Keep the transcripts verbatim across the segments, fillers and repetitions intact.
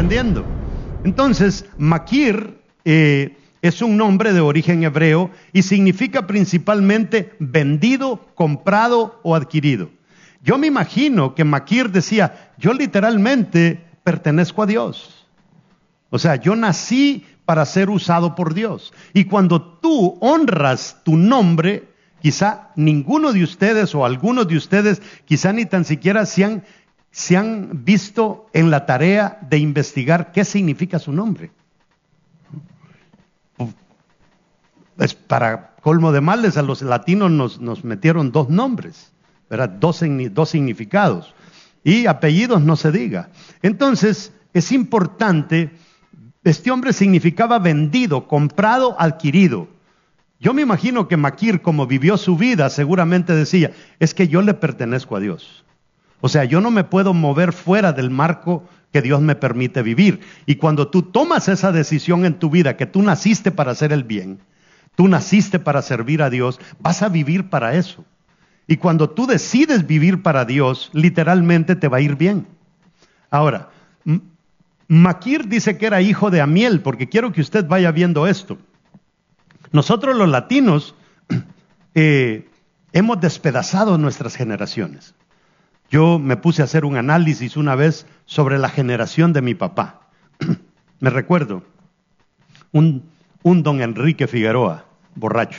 entendiendo? Entonces, Maquir eh, es un nombre de origen hebreo y significa principalmente vendido, comprado o adquirido. Yo me imagino que Maquir decía, yo literalmente pertenezco a Dios. O sea, yo nací para ser usado por Dios. Y cuando tú honras tu nombre, quizá ninguno de ustedes o algunos de ustedes, quizá ni tan siquiera se han, se han visto en la tarea de investigar qué significa su nombre. Pues para colmo de males, a los latinos nos, nos metieron dos nombres, ¿verdad? Dos, dos significados. Y apellidos no se diga. Entonces, es importante, este hombre significaba vendido, comprado, adquirido. Yo me imagino que Maquir, como vivió su vida, seguramente decía, es que yo le pertenezco a Dios. O sea, yo no me puedo mover fuera del marco que Dios me permite vivir. Y cuando tú tomas esa decisión en tu vida, que tú naciste para hacer el bien, tú naciste para servir a Dios, vas a vivir para eso. Y cuando tú decides vivir para Dios, literalmente te va a ir bien. Ahora, Maquir dice que era hijo de Amiel, porque quiero que usted vaya viendo esto. Nosotros los latinos eh, hemos despedazado nuestras generaciones. Yo me puse a hacer un análisis una vez sobre la generación de mi papá. Me recuerdo, un, un don Enrique Figueroa, borracho.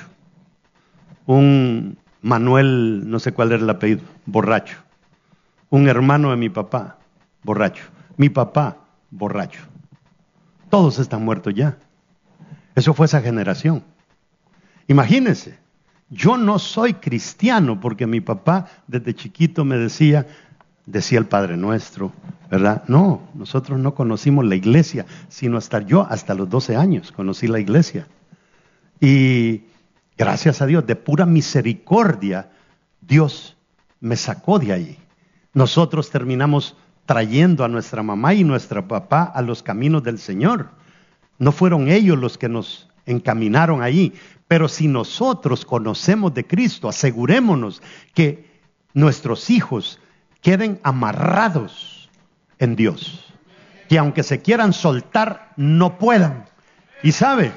Un Manuel, no sé cuál era el apellido, borracho. Un hermano de mi papá, borracho. Mi papá, borracho. Todos están muertos ya. Eso fue esa generación. Imagínense, yo no soy cristiano porque mi papá desde chiquito me decía, decía el Padre Nuestro, ¿verdad? No, nosotros no conocimos la iglesia, sino hasta yo, hasta los doce años, conocí la iglesia. Y gracias a Dios, de pura misericordia, Dios me sacó de ahí. Nosotros terminamos trayendo a nuestra mamá y nuestro papá a los caminos del Señor. No fueron ellos los que nos encaminaron ahí. Pero si nosotros conocemos de Cristo, asegurémonos que nuestros hijos queden amarrados en Dios. Que aunque se quieran soltar, no puedan. Y sabe,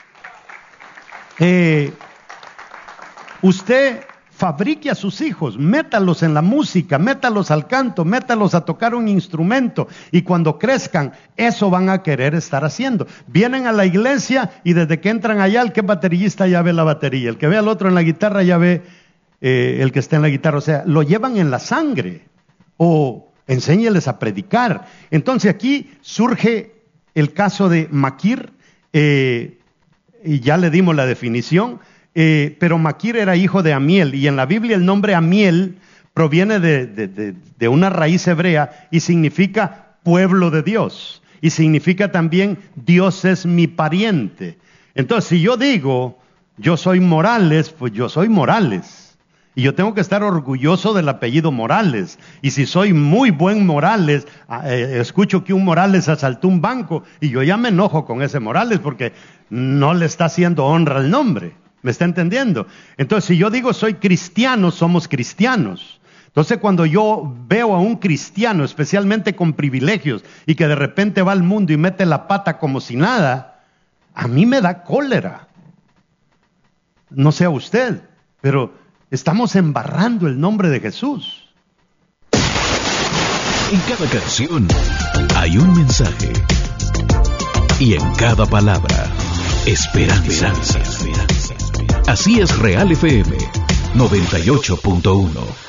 eh, usted fabrique a sus hijos, métalos en la música, métalos al canto, métalos a tocar un instrumento, y cuando crezcan, eso van a querer estar haciendo. Vienen a la iglesia y desde que entran allá, el que es baterista ya ve la batería, el que ve al otro en la guitarra ya ve eh, el que está en la guitarra. O sea, lo llevan en la sangre, o enséñeles a predicar. Entonces aquí surge el caso de Maquir, eh, y ya le dimos la definición. Eh, pero Maquir era hijo de Amiel, y en la Biblia el nombre Amiel proviene de, de, de, de una raíz hebrea y significa pueblo de Dios, y significa también Dios es mi pariente. Entonces, si yo digo yo soy Morales, pues yo soy Morales, y yo tengo que estar orgulloso del apellido Morales. Y si soy muy buen Morales, eh, escucho que un Morales asaltó un banco y yo ya me enojo con ese Morales porque no le está haciendo honra al nombre. ¿Me está entendiendo? Entonces, si yo digo soy cristiano, somos cristianos. Entonces, cuando yo veo a un cristiano, especialmente con privilegios, y que de repente va al mundo y mete la pata como si nada, a mí me da cólera. No sé a usted, pero estamos embarrando el nombre de Jesús. En cada canción hay un mensaje, y en cada palabra, esperanza. Así es Real F M noventa y ocho punto uno.